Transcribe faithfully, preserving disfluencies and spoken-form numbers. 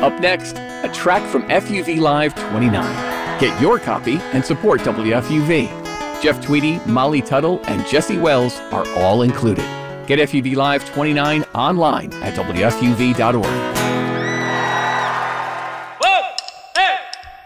Up next, a track from F U V Live twenty-nine. Get your copy and support W F U V. Jeff Tweedy, Molly Tuttle, and Jesse Wells are all included. Get F U V Live twenty-nine online at W F U V dot org.